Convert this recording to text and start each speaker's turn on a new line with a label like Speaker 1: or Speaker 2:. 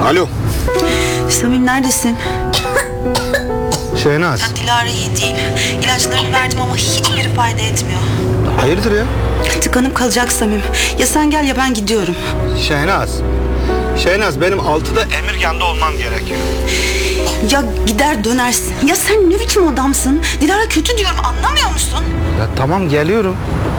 Speaker 1: Alo.
Speaker 2: Samim neredesin?
Speaker 1: Şehnaz.
Speaker 2: Dilara iyi değil. İlaçlarını verdim ama hiçbiri fayda etmiyor.
Speaker 1: Hayırdır ya?
Speaker 2: Tıkanıp kalacak Samim. Ya sen gel ya ben gidiyorum.
Speaker 1: Şehnaz. Şehnaz benim 6'da Emirgan'da olmam gerekiyor.
Speaker 2: Ya gider dönersin. Ya sen ne biçim adamsın? Dilara kötü diyorum, anlamıyor musun?
Speaker 1: Ya tamam geliyorum.